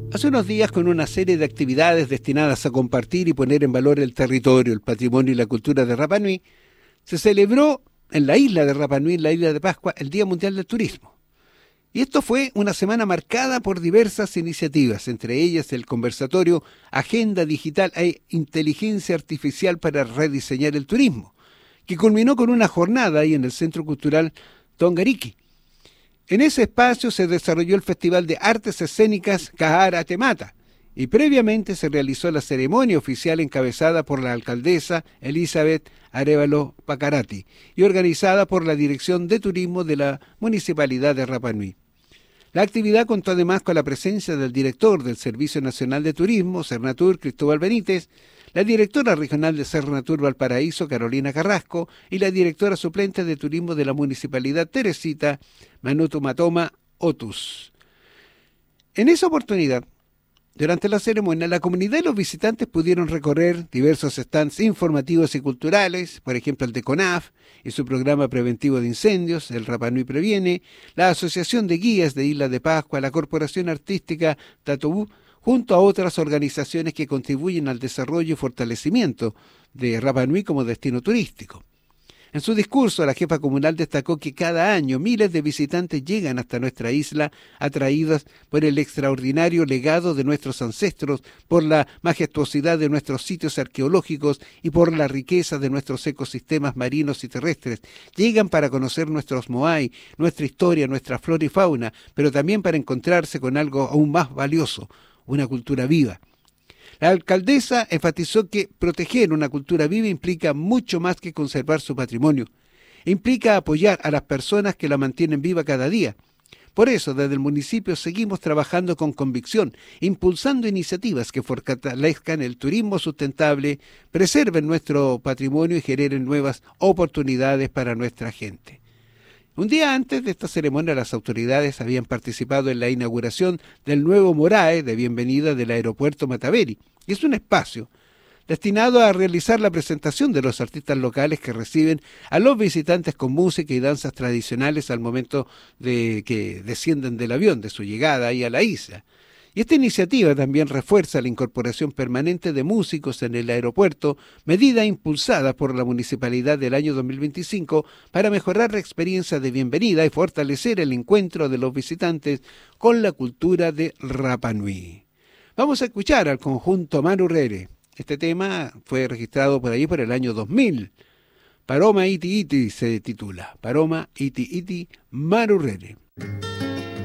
Hace unos días, con una serie de actividades destinadas a compartir y poner en valor el territorio, el patrimonio y la cultura de Rapa Nui, se celebró en la isla de Rapa Nui, en la isla de Pascua, el Día Mundial del Turismo. Y esto fue una semana marcada por diversas iniciativas, entre ellas el conversatorio Agenda Digital e Inteligencia Artificial para Rediseñar el Turismo, que culminó con una jornada ahí en el Centro Cultural Tongariki. En ese espacio se desarrolló el Festival de Artes Escénicas Kahara Temata y previamente se realizó la ceremonia oficial encabezada por la alcaldesa Elizabeth Arévalo Pacarati y organizada por la Dirección de Turismo de la Municipalidad de Rapa Nui. La actividad contó además con la presencia del director del Servicio Nacional de Turismo, Sernatur, Cristóbal Benítez, la directora regional de Sernatur Valparaíso, Carolina Carrasco, y la directora suplente de Turismo de la Municipalidad Teresita, Manutu Matoma Otus. En esa oportunidad, durante la ceremonia, la comunidad y los visitantes pudieron recorrer diversos stands informativos y culturales, por ejemplo el de CONAF y su programa preventivo de incendios, el Rapa Nui Previene, la Asociación de Guías de Isla de Pascua, la Corporación Artística Tatobú, junto a otras organizaciones que contribuyen al desarrollo y fortalecimiento de Rapa Nui como destino turístico. En su discurso, la jefa comunal destacó que cada año miles de visitantes llegan hasta nuestra isla atraídas por el extraordinario legado de nuestros ancestros, por la majestuosidad de nuestros sitios arqueológicos y por la riqueza de nuestros ecosistemas marinos y terrestres. Llegan para conocer nuestros moai, nuestra historia, nuestra flora y fauna, pero también para encontrarse con algo aún más valioso, una cultura viva. La alcaldesa enfatizó que proteger una cultura viva implica mucho más que conservar su patrimonio. Implica apoyar a las personas que la mantienen viva cada día. Por eso, desde el municipio seguimos trabajando con convicción, impulsando iniciativas que fortalezcan el turismo sustentable, preserven nuestro patrimonio y generen nuevas oportunidades para nuestra gente. Un día antes de esta ceremonia, las autoridades habían participado en la inauguración del nuevo Morae de bienvenida del aeropuerto Mataveri. Y es un espacio destinado a realizar la presentación de los artistas locales que reciben a los visitantes con música y danzas tradicionales al momento de que descienden del avión, de su llegada ahí a la isla. Y esta iniciativa también refuerza la incorporación permanente de músicos en el aeropuerto, medida impulsada por la Municipalidad del año 2025 para mejorar la experiencia de bienvenida y fortalecer el encuentro de los visitantes con la cultura de Rapa Nui. Vamos a escuchar al conjunto Marurere. Este tema fue registrado por allí por el año 2000. Paroma Iti Iti se titula. Paroma Iti Iti Marurere.